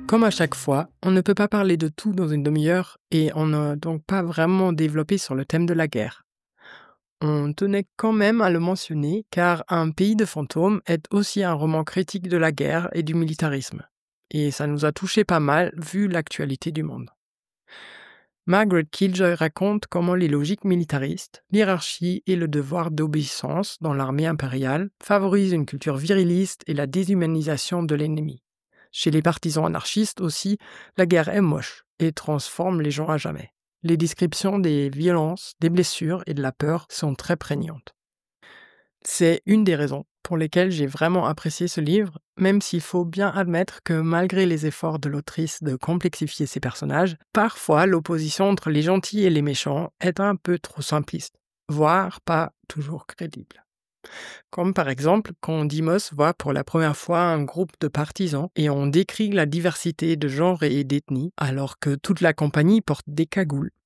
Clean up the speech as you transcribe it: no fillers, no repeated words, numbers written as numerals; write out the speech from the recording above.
Comme à chaque fois, on ne peut pas parler de tout dans une demi-heure et on n'a donc pas vraiment développé sur le thème de la guerre. On tenait quand même à le mentionner car Un pays de fantômes est aussi un roman critique de la guerre et du militarisme. Et ça nous a touché pas mal vu l'actualité du monde. Margaret Killjoy raconte comment les logiques militaristes, l'hierarchie et le devoir d'obéissance dans l'armée impériale favorisent une culture viriliste et la déshumanisation de l'ennemi. Chez les partisans anarchistes aussi, la guerre est moche et transforme les gens à jamais. Les descriptions des violences, des blessures et de la peur sont très prégnantes. C'est une des raisons pour lesquelles j'ai vraiment apprécié ce livre, même s'il faut bien admettre que malgré les efforts de l'autrice de complexifier ses personnages, parfois l'opposition entre les gentils et les méchants est un peu trop simpliste, voire pas toujours crédible. Comme par exemple quand Dimos voit pour la première fois un groupe de partisans et on décrit la diversité de genres et d'ethnies alors que toute la compagnie porte des cagoules.